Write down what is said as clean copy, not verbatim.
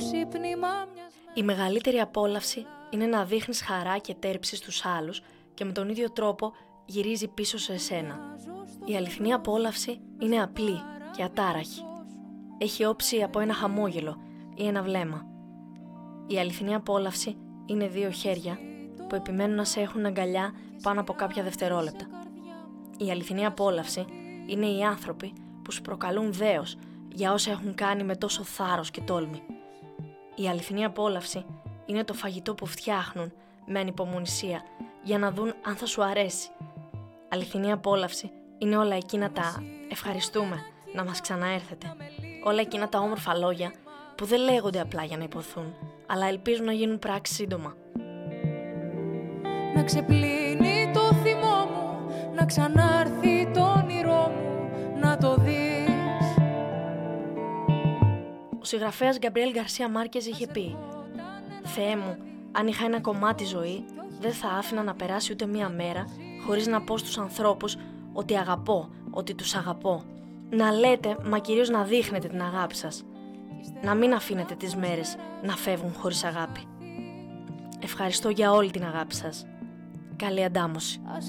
Η μεγαλύτερη απόλαυση είναι να δείχνεις χαρά και τέρψη στους άλλους και με τον ίδιο τρόπο γυρίζει πίσω σε εσένα. Η αληθινή απόλαυση είναι απλή και ατάραχη. Έχει όψη από ένα χαμόγελο ή ένα βλέμμα. Η αληθινή απόλαυση είναι δύο χέρια που επιμένουν να σε έχουν αγκαλιά πάνω από κάποια δευτερόλεπτα. Η αληθινή απόλαυση είναι οι άνθρωποι που σου προκαλούν δέος για όσα έχουν κάνει με τόσο θάρρος και τόλμη. Η αληθινή απόλαυση είναι το φαγητό που φτιάχνουν με ανυπομονησία για να δουν αν θα σου αρέσει. Αληθινή απόλαυση είναι όλα εκείνα τα «ευχαριστούμε να μας ξαναέρθετε». Όλα εκείνα τα όμορφα λόγια που δεν λέγονται απλά για να υποθούν, αλλά ελπίζουν να γίνουν πράξη σύντομα. Να ξεπλύνει το θυμό μου, να ξανάρθει το όνειρό μου, να το δεις. Ο συγγραφέας Γκαμπριέλ Γκαρσία Μάρκεζ είχε πει «Θεέ μου, αν είχα ένα κομμάτι ζωή, δεν θα άφηνα να περάσει ούτε μία μέρα χωρίς να πω στους ανθρώπους ότι αγαπώ, ότι τους αγαπώ». Να λέτε, μα κυρίως να δείχνετε την αγάπη σας. Να μην αφήνετε τις μέρες να φεύγουν χωρίς αγάπη. Ευχαριστώ για όλη την αγάπη σας. Καλή αντάμωση.